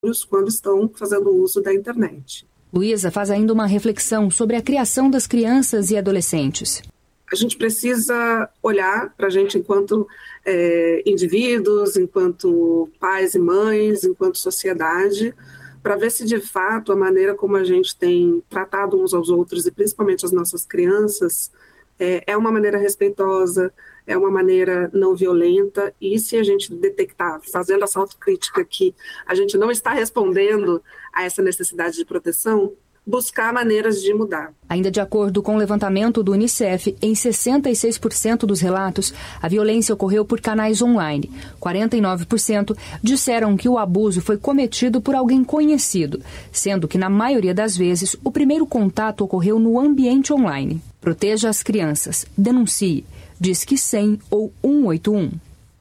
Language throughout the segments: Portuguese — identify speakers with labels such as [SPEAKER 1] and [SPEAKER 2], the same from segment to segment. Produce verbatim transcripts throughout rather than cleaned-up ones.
[SPEAKER 1] quando estão fazendo uso da internet.
[SPEAKER 2] Luísa faz ainda uma reflexão sobre a criação das crianças e adolescentes.
[SPEAKER 1] A gente precisa olhar para a gente enquanto é, indivíduos, enquanto pais e mães, enquanto sociedade, para ver se de fato a maneira como a gente tem tratado uns aos outros e principalmente as nossas crianças é, é uma maneira respeitosa, é uma maneira não violenta, e se a gente detectar, fazendo essa autocrítica que a gente não está respondendo a essa necessidade de proteção, buscar maneiras de mudar.
[SPEAKER 2] Ainda de acordo com o levantamento do Unicef, em sessenta e seis por cento dos relatos, a violência ocorreu por canais online. quarenta e nove por cento disseram que o abuso foi cometido por alguém conhecido, sendo que, na maioria das vezes, o primeiro contato ocorreu no ambiente online. Proteja as crianças. Denuncie. Disque cem ou um oito um.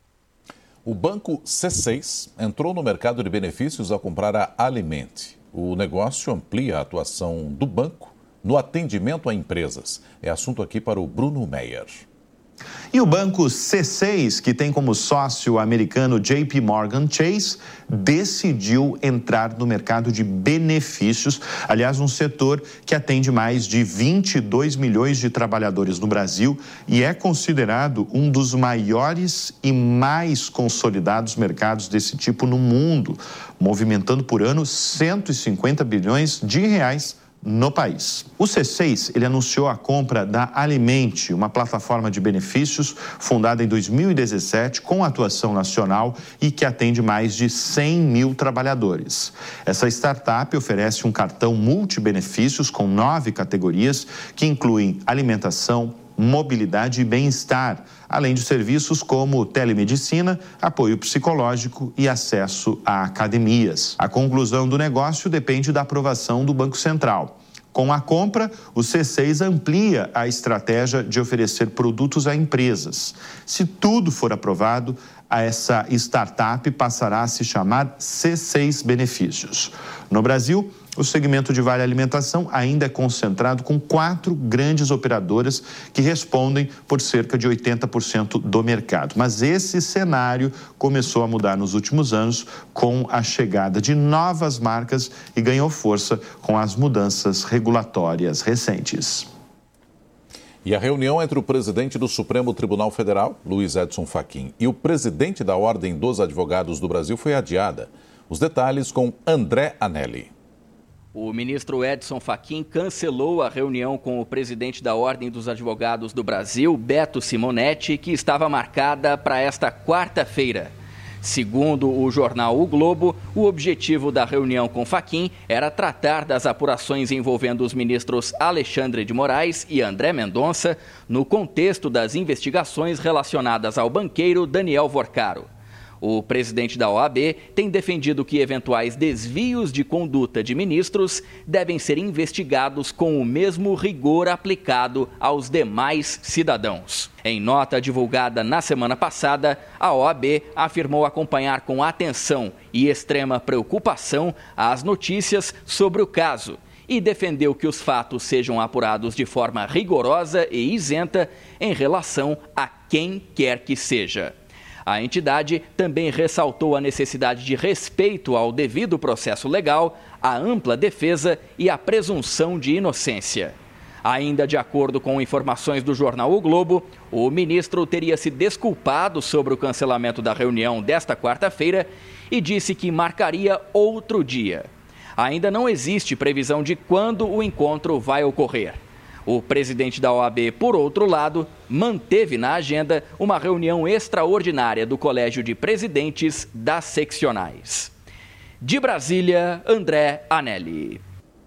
[SPEAKER 3] O Banco C seis entrou no mercado de benefícios ao comprar a Alimente. O negócio amplia a atuação do banco no atendimento a empresas. É assunto aqui para o Bruno Meyer.
[SPEAKER 4] E o banco C seis, que tem como sócio o americano J P Morgan Chase, decidiu entrar no mercado de benefícios, aliás, um setor que atende mais de vinte e dois milhões de trabalhadores no Brasil e é considerado um dos maiores e mais consolidados mercados desse tipo no mundo, movimentando por ano cento e cinquenta bilhões de reais no país. O C seis, ele anunciou a compra da Alimente, uma plataforma de benefícios fundada em dois mil e dezessete com atuação nacional e que atende mais de cem mil trabalhadores. Essa startup oferece um cartão multibenefícios com nove categorias que incluem alimentação, mobilidade e bem-estar, além de serviços como telemedicina, apoio psicológico e acesso a academias. A conclusão do negócio depende da aprovação do Banco Central. Com a compra, o C seis amplia a estratégia de oferecer produtos a empresas. Se tudo for aprovado, essa startup passará a se chamar C seis Benefícios. No Brasil, o segmento de Vale Alimentação ainda é concentrado com quatro grandes operadoras que respondem por cerca de oitenta por cento do mercado. Mas esse cenário começou a mudar nos últimos anos com a chegada de novas marcas e ganhou força com as mudanças regulatórias recentes.
[SPEAKER 3] E a reunião entre o presidente do Supremo Tribunal Federal, Luiz Edson Fachin, e o presidente da Ordem dos Advogados do Brasil foi adiada. Os detalhes com André Anelli.
[SPEAKER 5] O ministro Edson Fachin cancelou a reunião com o presidente da Ordem dos Advogados do Brasil, Beto Simonetti, que estava marcada para esta quarta-feira. Segundo o jornal O Globo, o objetivo da reunião com Fachin era tratar das apurações envolvendo os ministros Alexandre de Moraes e André Mendonça no contexto das investigações relacionadas ao banqueiro Daniel Vorcaro. O presidente da O A B tem defendido que eventuais desvios de conduta de ministros devem ser investigados com o mesmo rigor aplicado aos demais cidadãos. Em nota divulgada na semana passada, a O A B afirmou acompanhar com atenção e extrema preocupação as notícias sobre o caso e defendeu que os fatos sejam apurados de forma rigorosa e isenta em relação a quem quer que seja. A entidade também ressaltou a necessidade de respeito ao devido processo legal, a ampla defesa e a presunção de inocência. Ainda de acordo com informações do jornal O Globo, o ministro teria se desculpado sobre o cancelamento da reunião desta quarta-feira e disse que marcaria outro dia. Ainda não existe previsão de quando o encontro vai ocorrer. O presidente da O A B, por outro lado, manteve na agenda uma reunião extraordinária do Colégio de Presidentes das Seccionais. De Brasília, André Anelli.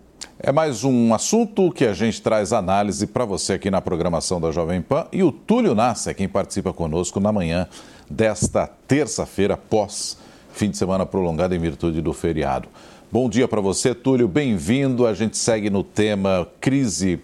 [SPEAKER 3] É mais um assunto que a gente traz análise para você aqui na programação da Jovem Pan. E o Túlio Nassi é quem participa conosco na manhã desta terça-feira, pós fim de semana prolongado em virtude do feriado. Bom dia para você, Túlio. Bem-vindo. A gente segue no tema crise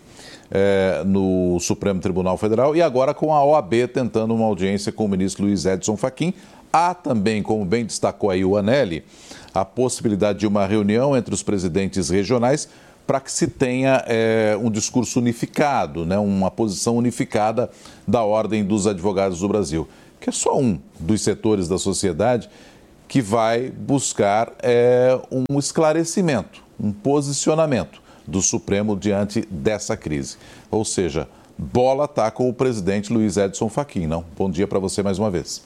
[SPEAKER 3] É, no Supremo Tribunal Federal e agora com a O A B tentando uma audiência com o ministro Luiz Edson Fachin. Há também, como bem destacou aí o Anelli, a possibilidade de uma reunião entre os presidentes regionais para que se tenha é, um discurso unificado, né, uma posição unificada da Ordem dos Advogados do Brasil, que é só um dos setores da sociedade que vai buscar é, um esclarecimento, um posicionamento do Supremo diante dessa crise. Ou seja, bola está com o presidente Luiz Edson Fachin, não? Bom dia para você mais uma vez.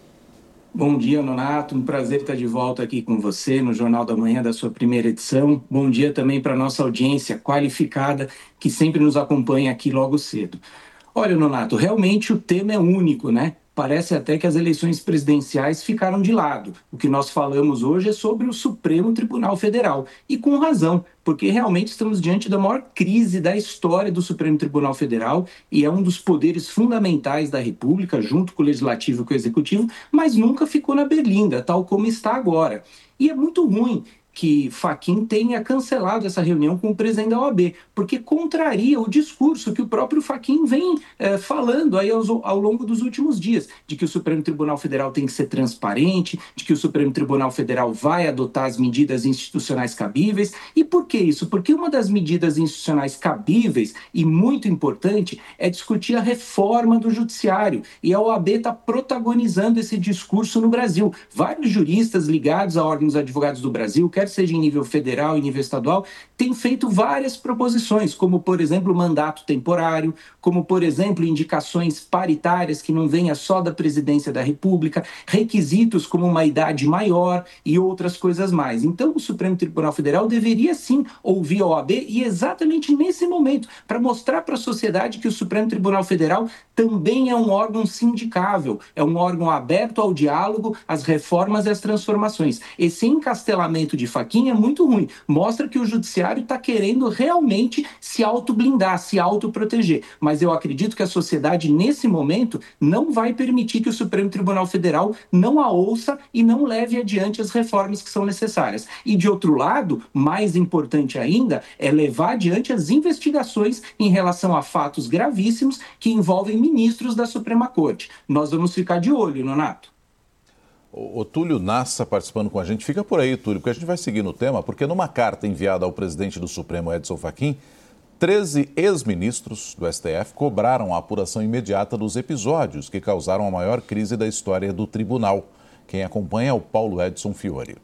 [SPEAKER 6] Bom dia, Nonato. Um prazer estar de volta aqui com você no Jornal da Manhã da sua primeira edição. Bom dia também para a nossa audiência qualificada que sempre nos acompanha aqui logo cedo. Olha, Nonato, realmente o tema é único, né? Parece até que as eleições presidenciais ficaram de lado. O que nós falamos hoje é sobre o Supremo Tribunal Federal. E com razão, porque realmente estamos diante da maior crise da história do Supremo Tribunal Federal e é um dos poderes fundamentais da República, junto com o Legislativo e com o Executivo, mas nunca ficou na berlinda, tal como está agora. E é muito ruim que Fachin tenha cancelado essa reunião com o presidente da O A B, porque contraria o discurso que o próprio Fachin vem eh, falando aí aos, ao longo dos últimos dias, de que o Supremo Tribunal Federal tem que ser transparente, de que o Supremo Tribunal Federal vai adotar as medidas institucionais cabíveis. E por que isso? Porque uma das medidas institucionais cabíveis e muito importante é discutir a reforma do judiciário, e a O A B está protagonizando esse discurso no Brasil. Vários juristas ligados à Ordem dos Advogados do Brasil, quer seja em nível federal e nível estadual, tem feito várias proposições, como, por exemplo, mandato temporário, como, por exemplo, indicações paritárias que não venha só da presidência da República, requisitos como uma idade maior e outras coisas mais. Então, o Supremo Tribunal Federal deveria, sim, ouvir a O A B e exatamente nesse momento, para mostrar para a sociedade que o Supremo Tribunal Federal também é um órgão sindicável, é um órgão aberto ao diálogo, às reformas e às transformações. Esse encastelamento de Fachin é muito ruim. Mostra que o judiciário está querendo realmente se autoblindar, se autoproteger. Mas eu acredito que a sociedade, nesse momento, não vai permitir que o Supremo Tribunal Federal não a ouça e não leve adiante as reformas que são necessárias. E, de outro lado, mais importante ainda, é levar adiante as investigações em relação a fatos gravíssimos que envolvem ministros da Suprema Corte. Nós vamos ficar de olho, Nonato.
[SPEAKER 3] O Túlio Nassa participando com a gente. Fica por aí, Túlio, porque a gente vai seguir no tema, porque numa carta enviada ao presidente do Supremo, Edson Fachin, treze ex-ministros do S T F cobraram a apuração imediata dos episódios que causaram a maior crise da história do tribunal. Quem acompanha é o Paulo Edson Fiore.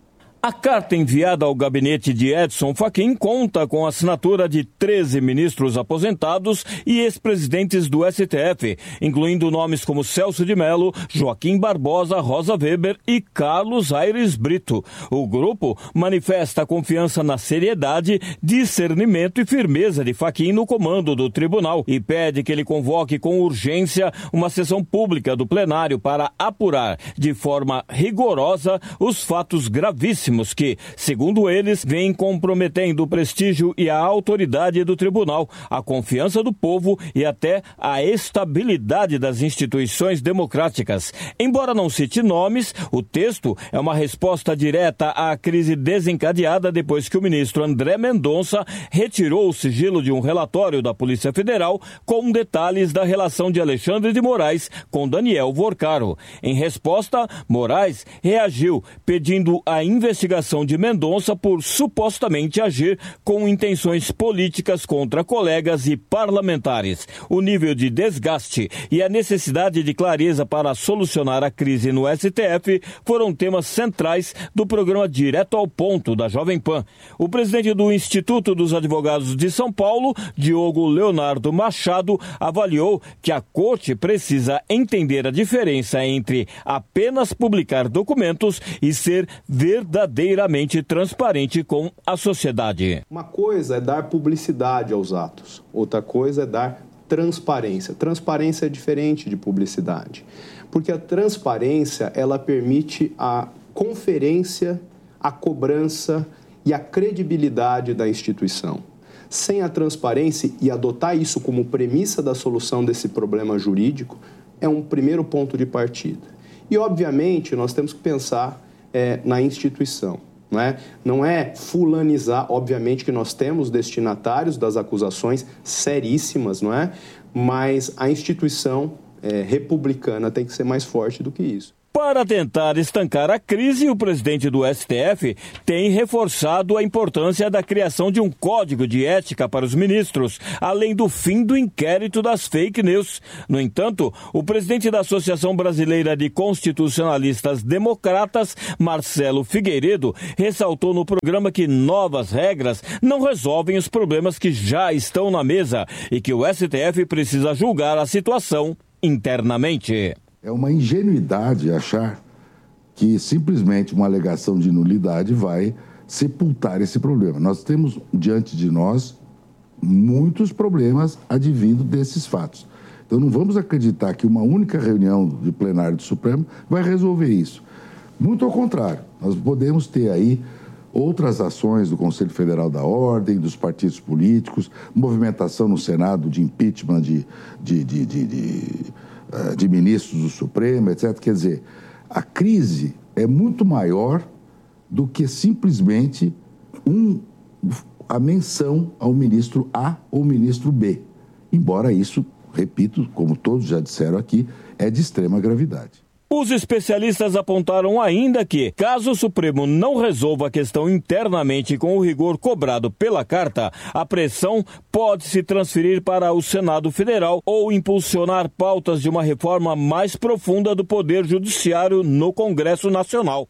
[SPEAKER 7] A carta enviada ao gabinete de Edson Fachin conta com a assinatura de treze ministros aposentados e ex-presidentes do S T F, incluindo nomes como Celso de Mello, Joaquim Barbosa, Rosa Weber e Carlos Aires Brito. O grupo manifesta confiança na seriedade, discernimento e firmeza de Fachin no comando do tribunal e pede que ele convoque com urgência uma sessão pública do plenário para apurar de forma rigorosa os fatos gravíssimos que, segundo eles, vêm comprometendo o prestígio e a autoridade do tribunal, a confiança do povo e até a estabilidade das instituições democráticas. Embora não cite nomes, o texto é uma resposta direta à crise desencadeada depois que o ministro André Mendonça retirou o sigilo de um relatório da Polícia Federal com detalhes da relação de Alexandre de Moraes com Daniel Vorcaro. Em resposta, Moraes reagiu pedindo a investigação investigação de Mendonça por supostamente agir com intenções políticas contra colegas e parlamentares. O nível de desgaste e a necessidade de clareza para solucionar a crise no S T F foram temas centrais do programa Direto ao Ponto da Jovem Pan. O presidente do Instituto dos Advogados de São Paulo, Diogo Leonardo Machado, avaliou que a Corte precisa entender a diferença entre apenas publicar documentos e ser verdadeiramente transparente com a sociedade.
[SPEAKER 8] Uma coisa é dar publicidade aos atos, outra coisa é dar transparência. Transparência é diferente de publicidade, porque a transparência, ela permite a conferência, a cobrança e a credibilidade da instituição. Sem a transparência e adotar isso como premissa da solução desse problema jurídico, é um primeiro ponto de partida. E, obviamente, nós temos que pensar É, na instituição, não é? Não é fulanizar, obviamente que nós temos destinatários das acusações seríssimas, não é? Mas a instituição é, republicana tem que ser mais forte do que isso.
[SPEAKER 7] Para tentar estancar a crise, o presidente do S T F tem reforçado a importância da criação de um código de ética para os ministros, além do fim do inquérito das fake news. No entanto, o presidente da Associação Brasileira de Constitucionalistas Democratas, Marcelo Figueiredo, ressaltou no programa que novas regras não resolvem os problemas que já estão na mesa e que o S T F precisa julgar a situação internamente.
[SPEAKER 9] É uma ingenuidade achar que simplesmente uma alegação de nulidade vai sepultar esse problema. Nós temos diante de nós muitos problemas advindo desses fatos. Então não vamos acreditar que uma única reunião de plenário do Supremo vai resolver isso. Muito ao contrário, nós podemos ter aí outras ações do Conselho Federal da Ordem, dos partidos políticos, movimentação no Senado de impeachment de... de, de, de, de de ministros do Supremo, etcétera. Quer dizer, a crise é muito maior do que simplesmente um, a menção ao ministro A ou ministro B. Embora isso, repito, como todos já disseram aqui, é de extrema gravidade.
[SPEAKER 7] Os especialistas apontaram ainda que, caso o Supremo não resolva a questão internamente com o rigor cobrado pela Carta, a pressão pode se transferir para o Senado Federal ou impulsionar pautas de uma reforma mais profunda do Poder Judiciário no Congresso Nacional.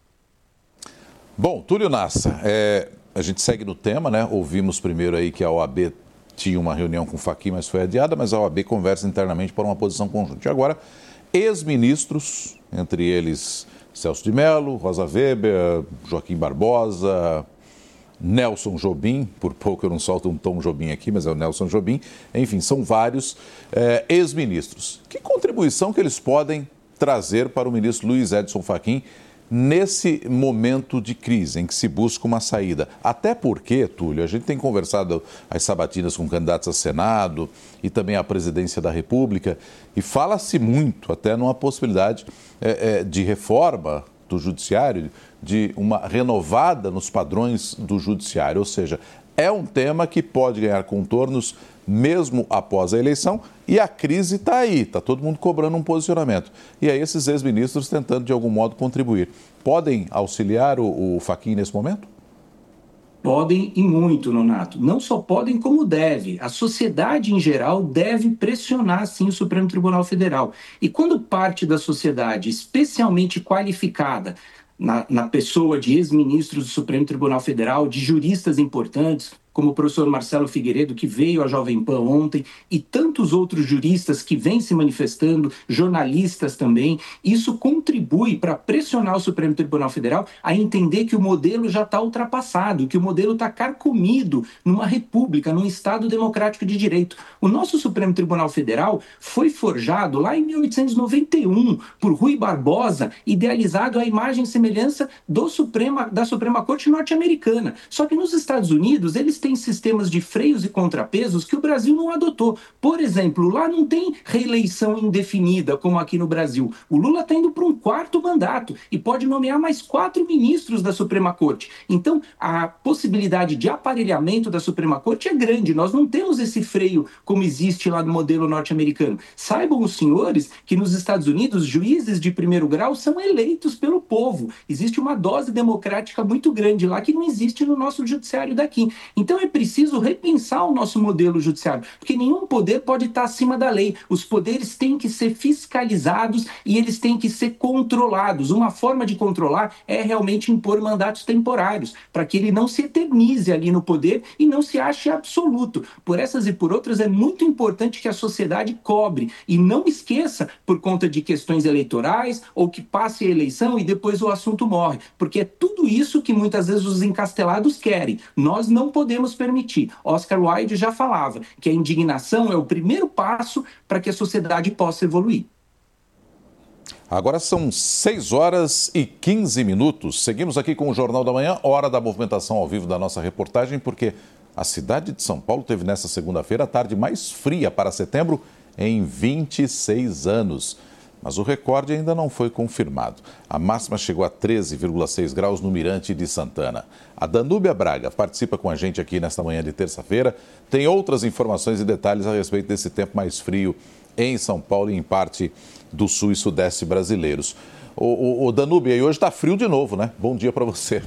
[SPEAKER 3] Bom, Túlio Nassa, é, a gente segue no tema, né? Ouvimos primeiro aí que a O A B tinha uma reunião com o Fachin, mas foi adiada, mas a O A B conversa internamente por uma posição conjunta. E agora, ex-ministros, entre eles Celso de Mello, Rosa Weber, Joaquim Barbosa, Nelson Jobim, por pouco eu não solto um Tom Jobim aqui, mas é o Nelson Jobim, enfim, são vários é, ex-ministros. Que contribuição que eles podem trazer para o ministro Luiz Edson Fachin nesse momento de crise, em que se busca uma saída? Até porque, Túlio, a gente tem conversado às sabatinas com candidatos a Senado e também à presidência da República, e fala-se muito até numa possibilidade é, é, de reforma do judiciário, de uma renovada nos padrões do judiciário, ou seja, é um tema que pode ganhar contornos mesmo após a eleição, e a crise está aí, está todo mundo cobrando um posicionamento. E aí esses ex-ministros tentando de algum modo contribuir. Podem auxiliar o, o Fachin nesse momento?
[SPEAKER 6] Podem e muito, Nonato. Não só podem, como deve. A sociedade em geral deve pressionar, sim, o Supremo Tribunal Federal. E quando parte da sociedade, especialmente qualificada, na, na pessoa de ex-ministros do Supremo Tribunal Federal, de juristas importantes, como o professor Marcelo Figueiredo, que veio à Jovem Pan ontem, e tantos outros juristas que vêm se manifestando, jornalistas também, isso contribui para pressionar o Supremo Tribunal Federal a entender que o modelo já está ultrapassado, que o modelo está carcomido numa república, num Estado democrático de direito. O nosso Supremo Tribunal Federal foi forjado lá em mil oitocentos e noventa e um por Rui Barbosa, idealizado à imagem e semelhança do Suprema, da Suprema Corte norte-americana. Só que nos Estados Unidos, eles têm sistemas de freios e contrapesos que o Brasil não adotou. Por exemplo, lá não tem reeleição indefinida, como aqui no Brasil. O Lula está indo para um quarto mandato e pode nomear mais quatro ministros da Suprema Corte. Então, a possibilidade de aparelhamento da Suprema Corte é grande. Nós não temos esse freio como existe lá no modelo norte-americano. Saibam os senhores que nos Estados Unidos, juízes de primeiro grau são eleitos pelo povo. Existe uma dose democrática muito grande lá que não existe no nosso judiciário daqui. Então, Então é preciso repensar o nosso modelo judiciário, porque nenhum poder pode estar acima da lei. Os poderes têm que ser fiscalizados e eles têm que ser controlados. Uma forma de controlar é realmente impor mandatos temporários, para que ele não se eternize ali no poder e não se ache absoluto. Por essas e por outras, é muito importante que a sociedade cobre e não esqueça por conta de questões eleitorais ou que passe a eleição e depois o assunto morre, porque é tudo isso que muitas vezes os encastelados querem. Nós não podemos permitir. Oscar Wilde já falava que a indignação é o primeiro passo para que a sociedade possa evoluir.
[SPEAKER 3] Agora são seis horas e quinze minutos. Seguimos aqui com o Jornal da Manhã, hora da movimentação ao vivo da nossa reportagem, porque a cidade de São Paulo teve nesta segunda-feira a tarde mais fria para setembro em vinte e seis anos. Mas o recorde ainda não foi confirmado. A máxima chegou a treze vírgula seis graus no Mirante de Santana. A Danúbia Braga participa com a gente aqui nesta manhã de terça-feira. Tem outras informações e detalhes a respeito desse tempo mais frio em São Paulo e em parte do sul e sudeste brasileiros. O, o, o Danúbia, e hoje está frio de novo, né? Bom dia para você.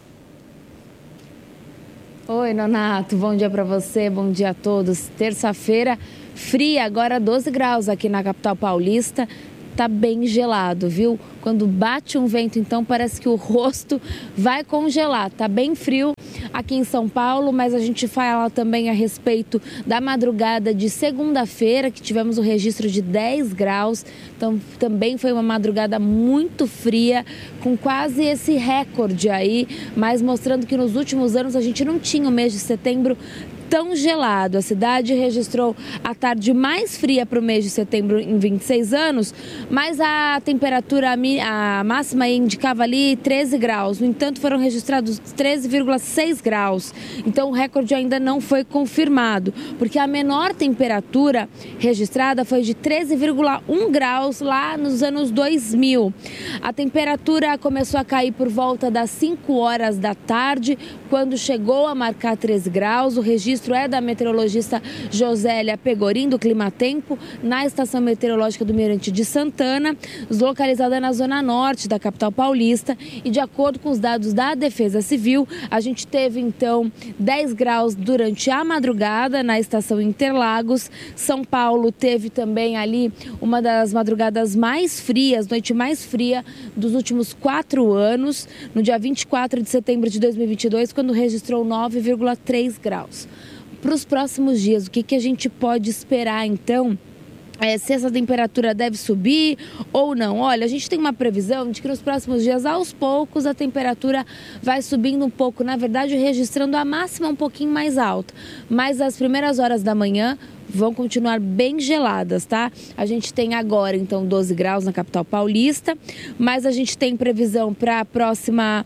[SPEAKER 10] Oi, Nonato, bom dia para você, bom dia a todos. Terça-feira, fria, agora doze graus aqui na capital paulista. Tá bem gelado, viu? Quando bate um vento, então, parece que o rosto vai congelar. Tá bem frio aqui em São Paulo, mas a gente fala também a respeito da madrugada de segunda-feira, que tivemos o registro de dez graus. Então, também foi uma madrugada muito fria, com quase esse recorde aí, mas mostrando que nos últimos anos a gente não tinha o mês de setembro tão gelado. A cidade registrou a tarde mais fria para o mês de setembro em vinte e seis anos, mas a temperatura a máxima indicava ali treze graus. No entanto, foram registrados treze vírgula seis graus. Então, o recorde ainda não foi confirmado, porque a menor temperatura registrada foi de treze vírgula um graus lá nos anos dois mil. A temperatura começou a cair por volta das cinco horas da tarde, quando chegou a marcar treze graus. O registro é da meteorologista Josélia Pegorim, do Climatempo, na estação meteorológica do Mirante de Santana, localizada na zona norte da capital paulista. E de acordo com os dados da Defesa Civil, a gente teve então dez graus durante a madrugada na estação Interlagos. São Paulo teve também ali uma das madrugadas mais frias, noite mais fria dos últimos quatro anos, no dia vinte e quatro de setembro de dois mil e vinte e dois, quando registrou nove vírgula três graus. Para os próximos dias, o que, que a gente pode esperar, então? É, se essa temperatura deve subir ou não. Olha, a gente tem uma previsão de que nos próximos dias, aos poucos, a temperatura vai subindo um pouco. Na verdade, registrando a máxima um pouquinho mais alta. Mas as primeiras horas da manhã vão continuar bem geladas, tá? A gente tem agora, então, doze graus na capital paulista, mas a gente tem previsão para a próxima...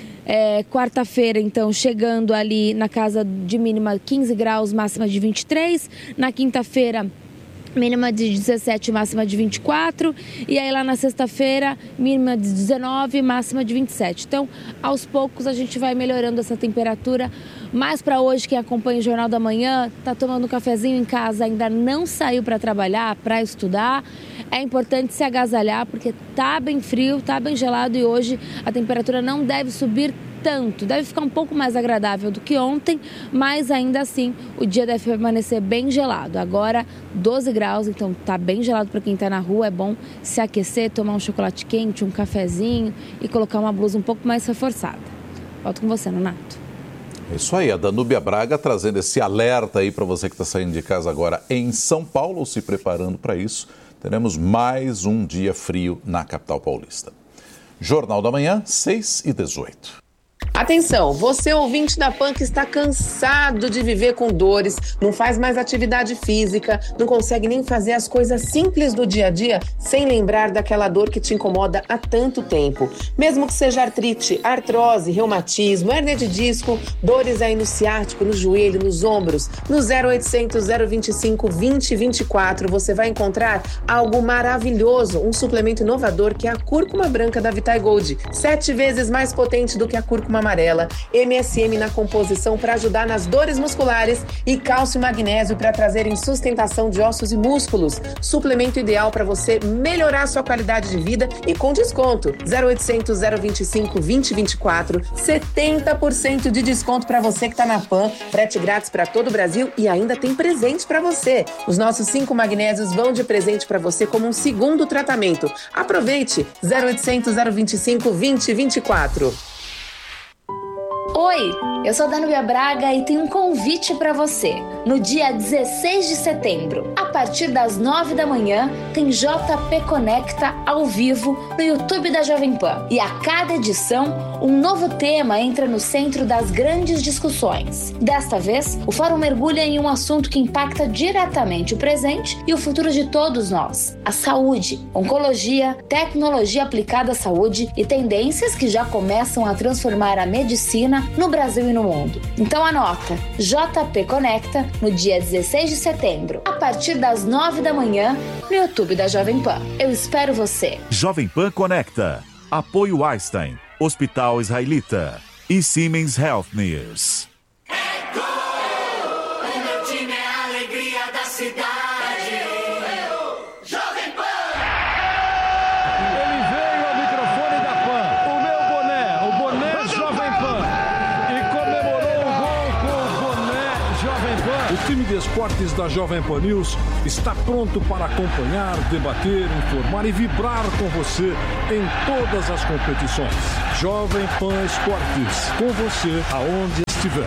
[SPEAKER 10] É, quarta-feira, então, chegando ali na casa de mínima quinze graus, máxima de vinte e três. Na quinta-feira, mínima de dezessete, máxima de vinte e quatro. E aí lá na sexta-feira, mínima de dezenove, máxima de vinte e sete. Então, aos poucos a gente vai melhorando essa temperatura. Mas para hoje, quem acompanha o Jornal da Manhã, tá tomando um cafezinho em casa, ainda não saiu para trabalhar, para estudar, é importante se agasalhar, porque tá bem frio, tá bem gelado e hoje a temperatura não deve subir tanto. Deve ficar um pouco mais agradável do que ontem, mas ainda assim o dia deve permanecer bem gelado. Agora doze graus, então tá bem gelado para quem tá na rua. É bom se aquecer, tomar um chocolate quente, um cafezinho e colocar uma blusa um pouco mais reforçada. Volto com você, Nonato.
[SPEAKER 3] É isso aí, a Danúbia Braga trazendo esse alerta aí para você que está saindo de casa agora em São Paulo, ou se preparando para isso. Teremos mais um dia frio na capital paulista. Jornal da Manhã, seis e dezoito.
[SPEAKER 11] Atenção, você ouvinte da Pan que está cansado de viver com dores, não faz mais atividade física, não consegue nem fazer as coisas simples do dia a dia sem lembrar daquela dor que te incomoda há tanto tempo. Mesmo que seja artrite, artrose, reumatismo, hérnia de disco, dores aí no ciático, no joelho, nos ombros, no zero oitocentos, zero vinte e cinco, vinte, vinte e quatro você vai encontrar algo maravilhoso, um suplemento inovador que é a cúrcuma branca da Vitae Gold, sete vezes mais potente do que a cúrcuma amarela, M S M na composição para ajudar nas dores musculares e cálcio e magnésio para trazerem sustentação de ossos e músculos. Suplemento ideal para você melhorar sua qualidade de vida e com desconto. zero oitocentos, zero vinte e cinco, vinte, vinte e quatro, setenta por cento de desconto para você que está na Pan, frete grátis para todo o Brasil e ainda tem presente para você. Os nossos cinco magnésios vão de presente para você como um segundo tratamento. Aproveite! zero oitocentos, zero vinte e cinco, vinte, vinte e quatro.
[SPEAKER 12] Oi, eu sou a Danúbia Braga e tenho um convite para você. No dia dezesseis de setembro, a partir das nove da manhã, tem J P Conecta ao vivo no YouTube da Jovem Pan. E a cada edição, um novo tema entra no centro das grandes discussões. Desta vez, o fórum mergulha em um assunto que impacta diretamente o presente e o futuro de todos nós: a saúde, oncologia, tecnologia aplicada à saúde e tendências que já começam a transformar a medicina no Brasil e no mundo. Então anota, J P Conecta no dia dezesseis de setembro, a partir das nove da manhã, no YouTube da Jovem Pan. Eu espero você.
[SPEAKER 13] Jovem Pan Conecta. Apoio Einstein, Hospital Israelita e Siemens Health News.
[SPEAKER 14] É gol! O meu time é a alegria da cidade. Jovem Pan!
[SPEAKER 7] Ele veio a
[SPEAKER 15] O time de esportes da Jovem Pan News está pronto para acompanhar, debater, informar e vibrar com você em todas as competições. Jovem Pan Esportes, com você aonde estiver.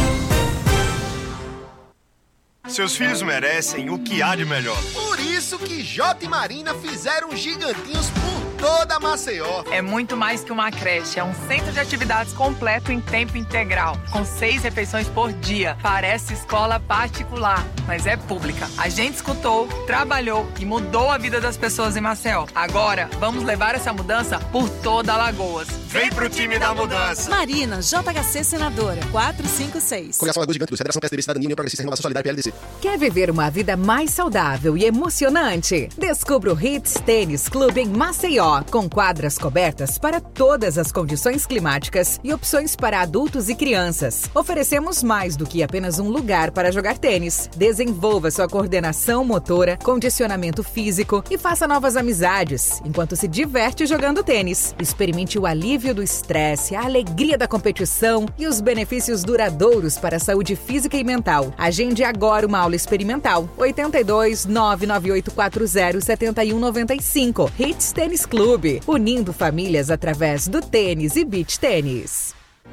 [SPEAKER 16] Seus filhos merecem o que há de melhor. Por isso que Jota e Marina fizeram gigantinhos por toda Maceió.
[SPEAKER 17] É muito mais que uma creche, é um centro de atividades completo em tempo integral, com seis refeições por dia. Parece escola particular, mas é pública. A gente escutou, trabalhou e mudou a vida das pessoas em Maceió. Agora, vamos levar essa mudança por toda Alagoas.
[SPEAKER 16] Vem pro time da mudança.
[SPEAKER 18] Marina, J H C Senadora, quatro cinco seis.
[SPEAKER 16] Coligação Lagoa Gigante, Federação P S D B, Cidadania, União Progressista, Renovação Solidária, P L D C.
[SPEAKER 19] Quer viver uma vida mais saudável e emocionante? Descubra o Hits Tênis Clube em Maceió, com quadras cobertas para todas as condições climáticas e opções para adultos e crianças. Oferecemos mais do que apenas um lugar para jogar tênis. Desenvolva sua coordenação motora, condicionamento físico e faça novas amizades, enquanto se diverte jogando tênis. Experimente o alívio do estresse, a alegria da competição e os benefícios duradouros para a saúde física e mental. Agende agora uma aula experimental. oito dois, nove nove oito quatro zero, sete um nove cinco. Hits Tênis Clube, unindo famílias através do tênis e beach tênis.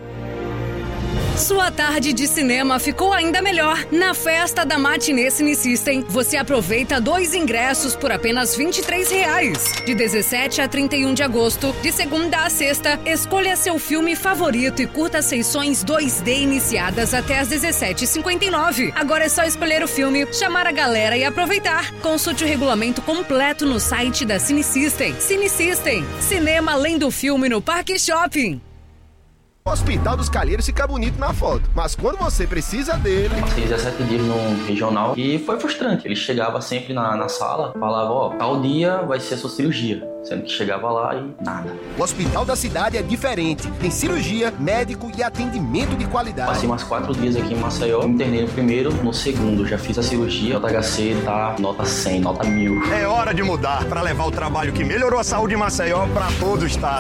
[SPEAKER 20] Sua tarde de cinema ficou ainda melhor. Na festa da Matinê Cine System, você aproveita dois ingressos por apenas vinte e três reais. De dezessete a trinta e um de agosto, de segunda a sexta, escolha seu filme favorito e curta as sessões dois D iniciadas até às dezessete e cinquenta e nove. Agora é só escolher o filme, chamar a galera e aproveitar. Consulte o regulamento completo no site da Cine System. Cine System, cinema além do filme no Parque Shopping.
[SPEAKER 16] O Hospital dos Calheiros fica bonito na foto, mas quando você precisa dele...
[SPEAKER 21] Passei dezessete dias no regional e foi frustrante. Ele chegava sempre na, na sala, falava, ó, tal dia vai ser a sua cirurgia. Sendo que chegava lá e nada.
[SPEAKER 16] O Hospital da Cidade é diferente. Tem cirurgia, médico e atendimento de qualidade.
[SPEAKER 21] Passei mais quatro dias aqui em Maceió. Me internei no primeiro, no segundo. Já fiz a cirurgia. O J H C tá nota cem, nota mil.
[SPEAKER 16] É hora de mudar para levar o trabalho que melhorou a saúde em Maceió para todo o estado.